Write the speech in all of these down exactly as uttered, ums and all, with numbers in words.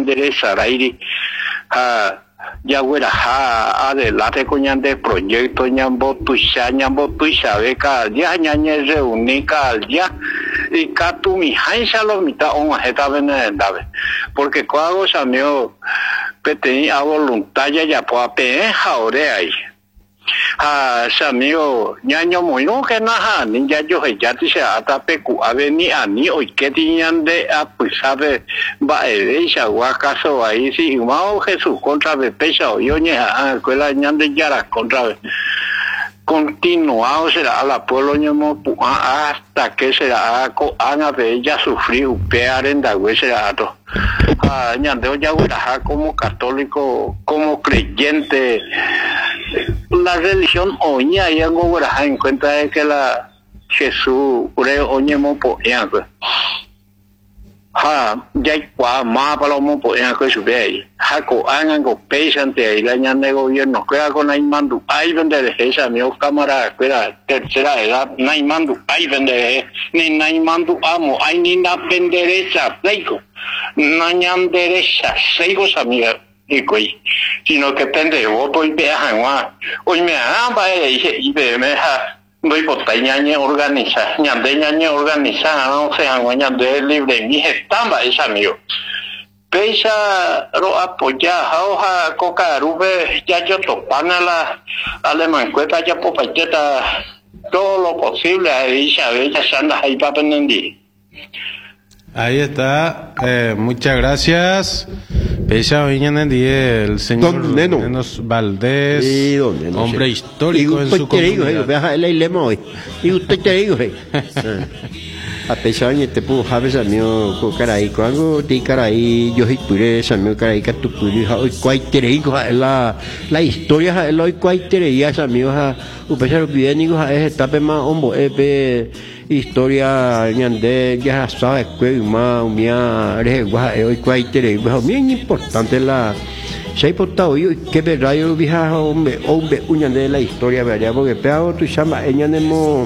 ñandere sarairi ha ya huera ha adelante con ñande proyecto ñambo tuisha ñambo tuisha beca ya ñañe reunica ya y catu mi hansa lo mitad on heta venendave porque cuando samio peteni a voluntaria ya po ape haore ahí ha samio ñaño muy no que nada ni ya yo ya te se atape ku aveni ani hoy que tiñan de a pues sabe va ella guacaso ahí sí mao Jesús contra de pesa yo ña escuela ñande ya contra continuado será a la pueblo ñamo hasta que será co ana de ella sufrió pear en da será to ah ñande ya como católico como creyente la religión oña y algo en cuenta de que la Jesús ure oñemo po ya ha ya qua ma para lo po ya que sube ahí ha co hagan co pesante ahí la ñande gobierno que con ahí mando ahí vende esa mi cámara espera tercera edad nai mando ahí vende ni nai mando amo ahí ni na pendereza seigo na ñandereza seigo samia y coi sino que pende voto y viajan wa hoy me han va y ve me ha muy potañañe organiza ñande ñañe organiza no se han ñande libre mi estamba esa mío pesa ro apoya hoja coca rube ya yo topana la alemán cueta ya popacheta todo lo posible ahí sabe ya anda ahí para pendendi. Ahí está, eh, muchas gracias. Pesa el señor Don Neno. Nenos Valdés, sí, don Neno, hombre sí. histórico en su comunidad. Y usted te digo, a pesar de que pudo haber samido con caray, cuando ti caray, yo hipure samido caray que tu puri hoy cualquier la la historia es hoy cualquier ya samido a upesar bien digo es etapa más hombo epe historia ñande ya sabe que más mía regua hoy cualquier bien importante la se ha importado yo que verdad yo vi a hombre hombre uñan de la historia verdad porque peor tu chama ñanemo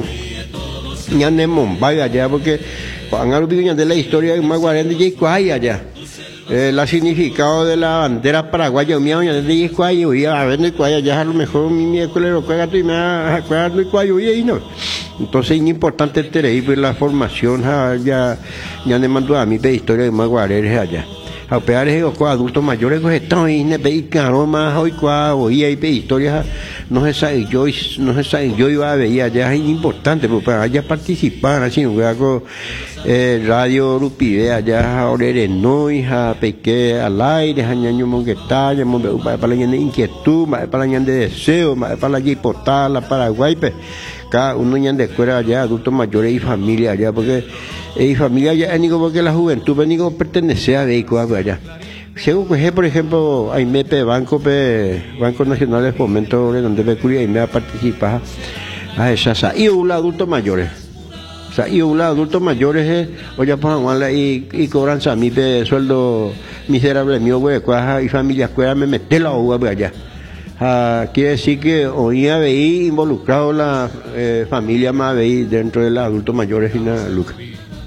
ñanemo vaya allá porque cuando lo vi de la historia más guardián de cuay allá eh, la significado de la bandera paraguaya mío ñan de cuay y a ver de cuay allá a lo mejor mi miércoles lo juega tú y me acuerdas de cuay y no entonces es importante tener pues la formación allá ya me mandó a mí de historia de más guardián allá a pegar esos adultos mayores que están ahí ne pe caro más hoy cua hoy hay pe historia no se sabe yo no se sabe yo iba a ver allá es importante porque para allá participar así no hago eh, radio Rupide allá ahora no hija peque al aire año mongueta llamo para la de inquietud para la de deseo para la de portal la Paraguay pe cada uno ya de escuela allá adultos mayores y familia allá porque y familia ya digo porque la juventud digo pertenece a vehículos allá según que por ejemplo hay mepe banco pe Banco Nacional de Fomento donde me curia y me participa a esa y un adultos mayores o sea y un adultos mayores oye pues y y cobran a mí de sueldo miserable mío güey y familia escuela me mete la uva allá Ah, quiere decir que hoy habéis involucrado la eh, familia más habéis dentro de los adultos mayores y nada, Lucas.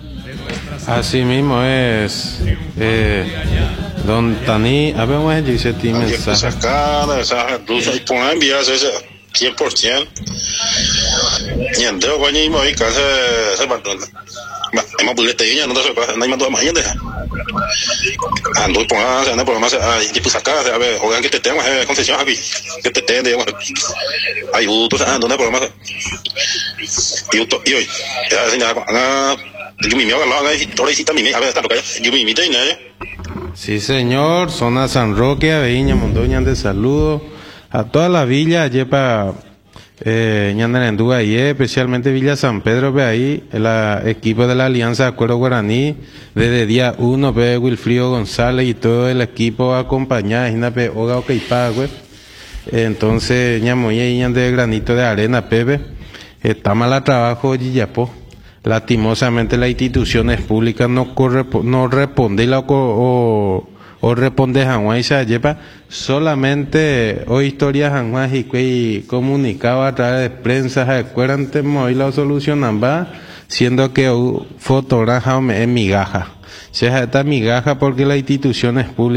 Así mismo es, eh, don Tani, a ver, vamos a decir ti mensaje. Acá, mensaje, luz ahí pon a enviar ese cien por ciento. Y ande o coño y me casa se mandó. Hemos bulete y ya no te sepa, no hay más dos más yende. Ando pon a se anda por más ah y pues acá a ver, oigan que te tengo eh concesión aquí. Que te tengo. Ay, tú sabes dónde por más. Y yo y hoy, ya se nada yo mi miedo la haga toda cita mi a ver está lo que yo mi mita y nada. Sí, señor, zona San Roque, Aveña, Mondoña de saludo a toda la villa allí para eh Ñanarendúa y especialmente Villa San Pedro ve ahí el equipo de la Alianza de Acuerdo Guaraní desde día uno ve Wilfrido González y todo el equipo acompañado y pe Oga Okeipa güey. Entonces ñamoye y de granito de arena Pepe está mal trabajo Yillapo. Lastimosamente las instituciones públicas no corresp no responden la o o responde Hanwai se lleva solamente o historias Hanwai y comunicado a través de prensa se acuerdan y la solucionan va siendo que fotografa en migaja se está migaja porque las instituciones públicas